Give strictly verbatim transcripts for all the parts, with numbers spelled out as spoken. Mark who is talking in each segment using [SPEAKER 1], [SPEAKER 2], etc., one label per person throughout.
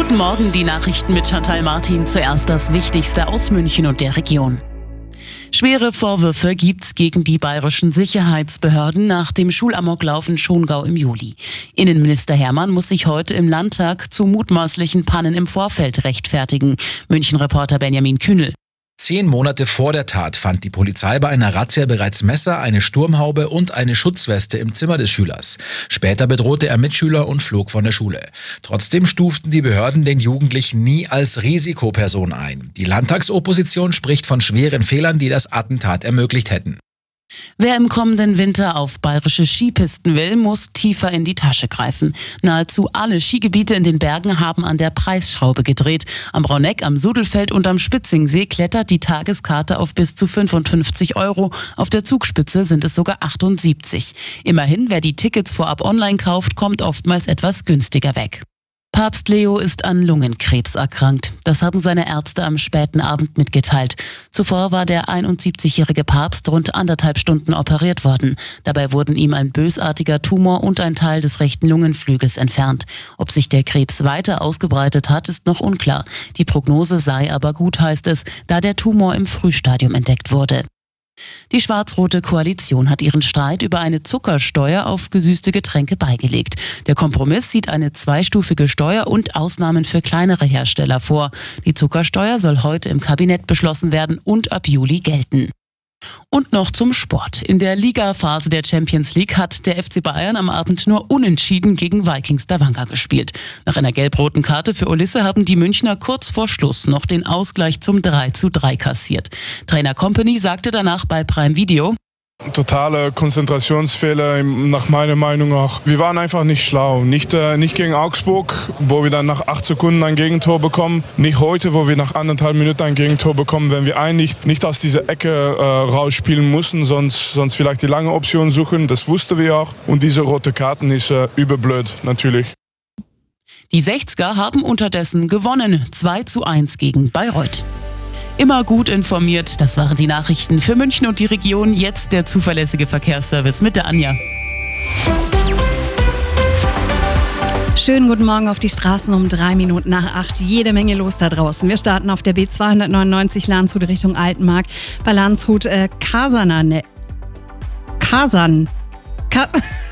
[SPEAKER 1] Guten Morgen, die Nachrichten mit Chantal Martin. Zuerst das Wichtigste aus München und der Region. Schwere Vorwürfe gibt's gegen die bayerischen Sicherheitsbehörden nach dem Schulamoklauf in Schongau im Juli. Innenminister Hermann muss sich heute im Landtag zu mutmaßlichen Pannen im Vorfeld rechtfertigen. München-Reporter Benjamin Kühnel.
[SPEAKER 2] Zehn Monate vor der Tat fand die Polizei bei einer Razzia bereits Messer, eine Sturmhaube und eine Schutzweste im Zimmer des Schülers. Später bedrohte er Mitschüler und flog von der Schule. Trotzdem stuften die Behörden den Jugendlichen nie als Risikoperson ein. Die Landtagsopposition spricht von schweren Fehlern, die das Attentat ermöglicht hätten.
[SPEAKER 1] Wer im kommenden Winter auf bayerische Skipisten will, muss tiefer in die Tasche greifen. Nahezu alle Skigebiete in den Bergen haben an der Preisschraube gedreht. Am Brauneck, am Sudelfeld und am Spitzingsee klettert die Tageskarte auf bis zu fünfundfünfzig Euro. Auf der Zugspitze sind es sogar achtundsiebzig. Immerhin, wer die Tickets vorab online kauft, kommt oftmals etwas günstiger weg. Papst Leo ist an Lungenkrebs erkrankt. Das haben seine Ärzte am späten Abend mitgeteilt. Zuvor war der einundsiebzigjährige Papst rund anderthalb Stunden operiert worden. Dabei wurden ihm ein bösartiger Tumor und ein Teil des rechten Lungenflügels entfernt. Ob sich der Krebs weiter ausgebreitet hat, ist noch unklar. Die Prognose sei aber gut, heißt es, da der Tumor im Frühstadium entdeckt wurde. Die schwarz-rote Koalition hat ihren Streit über eine Zuckersteuer auf gesüßte Getränke beigelegt. Der Kompromiss sieht eine zweistufige Steuer und Ausnahmen für kleinere Hersteller vor. Die Zuckersteuer soll heute im Kabinett beschlossen werden und ab Juli gelten. Und noch zum Sport. In der Ligaphase der Champions League hat der F C Bayern am Abend nur unentschieden gegen Vikings Stavanger gespielt. Nach einer gelb-roten Karte für Ulisse haben die Münchner kurz vor Schluss noch den Ausgleich zum drei zu drei kassiert. Trainer Kompany sagte danach bei Prime Video:
[SPEAKER 3] Totale Konzentrationsfehler, nach meiner Meinung auch. Wir waren einfach nicht schlau. Nicht, äh, nicht gegen Augsburg, wo wir dann nach acht Sekunden ein Gegentor bekommen. Nicht heute, wo wir nach anderthalb Minuten ein Gegentor bekommen. Wenn wir eigentlich nicht aus dieser Ecke äh, rausspielen mussten, sonst, sonst vielleicht die lange Option suchen. Das wussten wir auch. Und diese rote Karten ist äh, überblöd, natürlich.
[SPEAKER 1] Die sechziger haben unterdessen gewonnen. zwei zu eins gegen Bayreuth. Immer gut informiert, das waren die Nachrichten für München und die Region. Jetzt der zuverlässige Verkehrsservice mit der Anja.
[SPEAKER 4] Schönen guten Morgen auf die Straßen um drei Minuten nach acht. Jede Menge los da draußen. Wir starten auf der B zweihundertneunundneunzig Landshut Richtung Altenmark. Bei Landshut äh, Kasanan. Kasan. Ka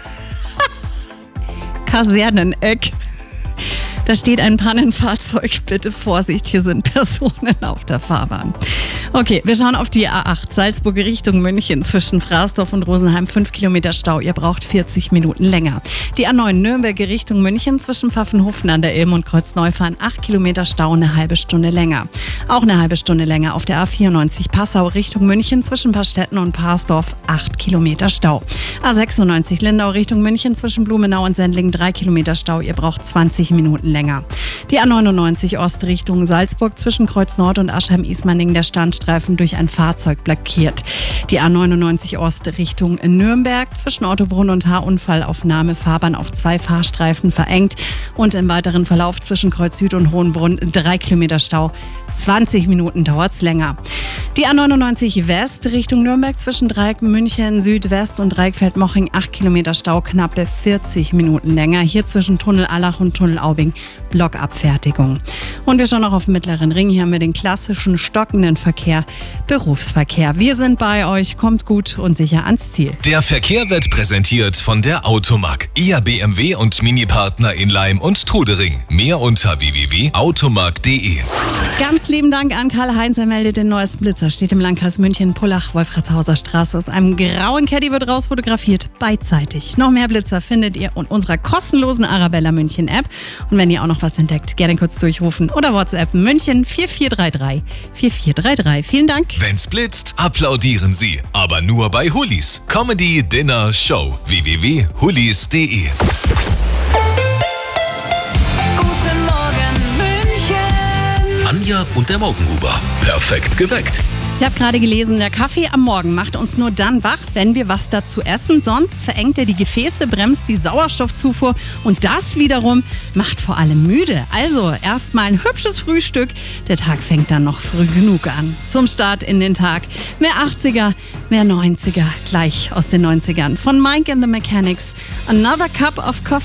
[SPEAKER 4] Kaserneneck. Da steht ein Pannenfahrzeug, bitte Vorsicht, hier sind Personen auf der Fahrbahn. Okay, wir schauen auf die A acht, Salzburg Richtung München, zwischen Fraßdorf und Rosenheim, fünf Kilometer Stau, ihr braucht vierzig Minuten länger. Die A neun, Nürnberg Richtung München, zwischen Pfaffenhofen an der Ilm und Kreuzneufahren, acht Kilometer Stau, eine halbe Stunde länger. Auch eine halbe Stunde länger auf der A vierundneunzig, Passau Richtung München, zwischen Pastetten und Parsdorf, acht Kilometer Stau. A sechsundneunzig, Lindau Richtung München, zwischen Blumenau und Sendling, drei Kilometer Stau, ihr braucht zwanzig Minuten länger. Die A neunundneunzig Ost Richtung Salzburg, zwischen Kreuz Nord und Aschheim-Ismaning, der Standstreifen durch ein Fahrzeug blockiert. Die A neunundneunzig Ost Richtung Nürnberg, zwischen Ottobrunn und H-Unfallaufnahme, Fahrbahn auf zwei Fahrstreifen verengt und im weiteren Verlauf zwischen Kreuz Süd und Hohenbrunn drei Kilometer Stau. zwanzig Minuten dauert's länger. Die A neunundneunzig West Richtung Nürnberg, zwischen Dreieck München Südwest und Dreieckfeld-Moching, acht Kilometer Stau, knappe vierzig Minuten länger. Hier zwischen Tunnel Allach und Tunnel Aubing Blockabfertigung. Und wir schauen noch auf den Mittleren Ring. Hier haben wir den klassischen stockenden Verkehr, Berufsverkehr. Wir sind bei euch, kommt gut und sicher ans Ziel.
[SPEAKER 5] Der Verkehr wird präsentiert von der Automark, Ihr B M W und Mini-Partner in Laim und Trudering. Mehr unter w w w punkt automark punkt de.
[SPEAKER 4] Ganz lieben Dank an Karl-Heinz, er meldet den neuesten Blitzer. Steht im Landkreis München, Pullach, Wolfratshauser Straße. Aus einem grauen Caddy wird raus fotografiert, beidseitig. Noch mehr Blitzer findet ihr in unserer kostenlosen Arabella München App. Und wenn ihr auch noch was entdeckt, gerne kurz durchrufen oder WhatsApp München vier vier drei drei vier vier drei drei. Vielen Dank.
[SPEAKER 5] Wenn's blitzt, applaudieren Sie. Aber nur bei Hullis. Comedy, Dinner, Show. w w w punkt hullis punkt de.
[SPEAKER 6] Guten Morgen, München.
[SPEAKER 5] Anja und der Morgenhuber. Perfekt geweckt.
[SPEAKER 4] Ich habe gerade gelesen, der Kaffee am Morgen macht uns nur dann wach, wenn wir was dazu essen. Sonst verengt er die Gefäße, bremst die Sauerstoffzufuhr und das wiederum macht vor allem müde. Also erstmal ein hübsches Frühstück. Der Tag fängt dann noch früh genug an. Zum Start in den Tag. Mehr achtziger, mehr neunziger, gleich aus den neunzigern. Von Mike and the Mechanics. Another Cup of Coffee.